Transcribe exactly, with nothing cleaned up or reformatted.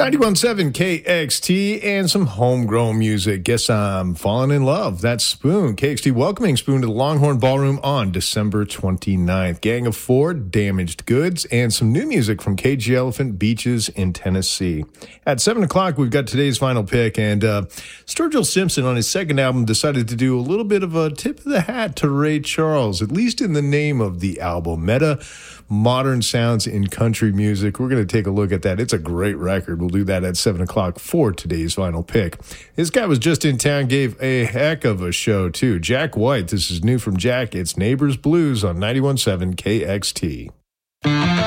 ninety-one point seven K X T and some homegrown music. Guess I'm falling in love. That's Spoon. K X T welcoming Spoon to the Longhorn Ballroom on December twenty-ninth. Gang of Four, Damaged Goods, and some new music from Cagey Elephant Beaches in Tennessee. At seven o'clock, we've got today's final pick, and uh, Sturgill Simpson on his second album decided to do a little bit of a tip of the hat to Ray Charles, at least in the name of the album. Meta Modern Sounds in Country Music. We're going to take a look at that. It's a great record. We'll do that at seven o'clock for today's final pick. This guy was just in town, gave a heck of a show, too. Jack White. This is new from Jack. It's Neighbors Blues on ninety-one point seven K X T.